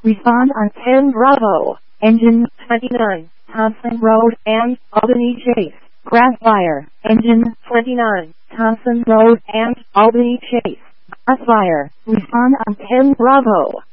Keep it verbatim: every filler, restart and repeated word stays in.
Respond on ten Bravo. Engine twenty-nine, Thompson Road and Albany Chase. Grassfire. Engine twenty-nine, Thompson Road and Albany Chase. Grassfire. Respond on ten Bravo.